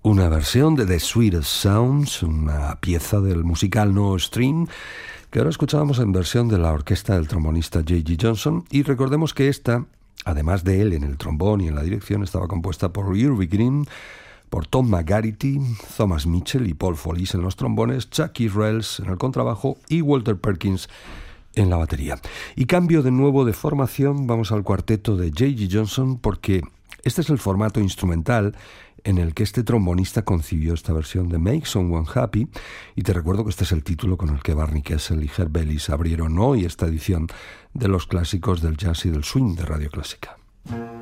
Una versión de The Sweetest Sounds, una pieza del musical No String, que ahora escuchábamos en versión de la orquesta del trombonista J.G. Johnson. Y recordemos que esta, además de él en el trombón y en la dirección, estaba compuesta por Irving Green, por Tom McGarity, Thomas Mitchell y Paul Follis en los trombones, Chucky Rells en el contrabajo y Walter Perkins en la batería. Y cambio de nuevo de formación, vamos al cuarteto de J.G. Johnson, porque este es el formato instrumental en el que este trombonista concibió esta versión de Make Someone Happy, y te recuerdo que este es el título con el que Barney Kessel y Herb Ellis abrieron hoy esta edición de los clásicos del jazz y del swing de Radio Clásica.